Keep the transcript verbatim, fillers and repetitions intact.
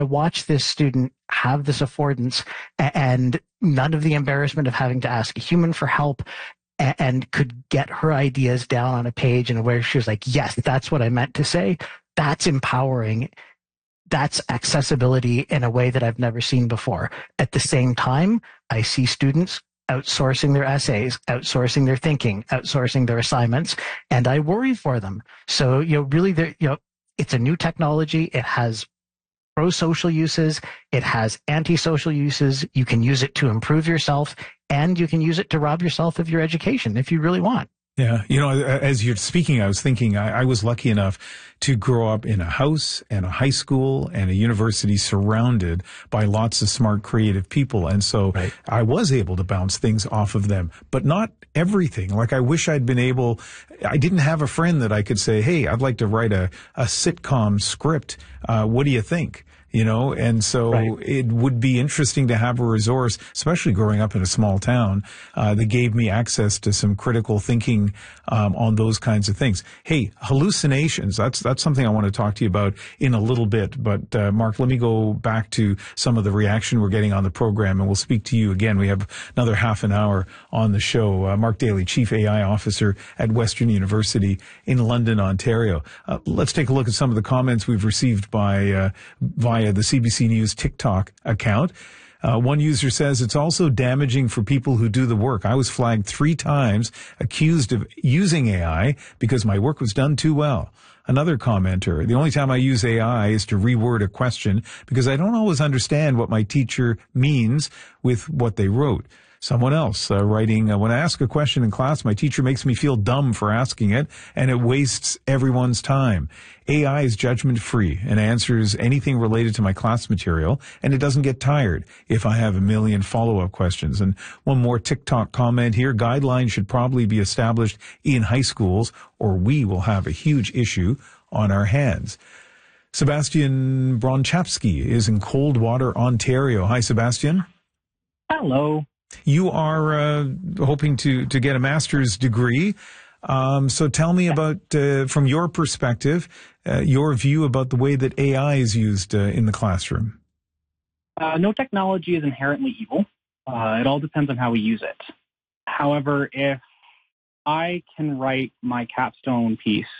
I watched this student have this affordance and none of the embarrassment of having to ask a human for help, and could get her ideas down on a page and where she was like, yes, that's what I meant to say. That's empowering. That's accessibility in a way that I've never seen before. At the same time, I see students outsourcing their essays, outsourcing their thinking, outsourcing their assignments, and I worry for them. So, you know, really, you know, it's a new technology. It has pro-social uses. It has anti-social uses. You can use it to improve yourself, and you can use it to rob yourself of your education if you really want. Yeah. You know, as you're speaking, I was thinking I, I was lucky enough to grow up in a house and a high school and a university surrounded by lots of smart, creative people. And so right. I was able to bounce things off of them, but not everything. Like I wish I'd been able, I didn't have a friend that I could say, hey, I'd like to write a, a sitcom script. Uh, what do you think? You know, and so right. it would be interesting to have a resource, especially growing up in a small town, uh, that gave me access to some critical thinking, um, on those kinds of things. Hey, hallucinations, that's, that's something I want to talk to you about in a little bit. But, uh, Mark, let me go back to some of the reaction we're getting on the program, and we'll speak to you again. We have another half an hour on the show. Uh, Mark Daly, Chief A I Officer at Western University in London, Ontario. Uh, let's take a look at some of the comments we've received by, uh, via the C B C News TikTok account. Uh, one user says it's also damaging for people who do the work. I was flagged three times, accused of using A I because my work was done too well. Another commenter, the only time I use A I is to reword a question because I don't always understand what my teacher means with what they wrote. Someone else uh, writing, uh, when I ask a question in class, my teacher makes me feel dumb for asking it, and it wastes everyone's time. A I is judgment-free and answers anything related to my class material, and it doesn't get tired if I have a million follow-up questions. And one more TikTok comment here, guidelines should probably be established in high schools, or we will have a huge issue on our hands. Sebastian Bronchapsky is in Coldwater, Ontario. Hi, Sebastian. Hello. You are uh, hoping to, to get a master's degree. Um, so tell me about, uh, from your perspective, uh, your view about the way that A I is used uh, in the classroom. Uh, no technology is inherently evil. Uh, it all depends on how we use it. However, if I can write my capstone piece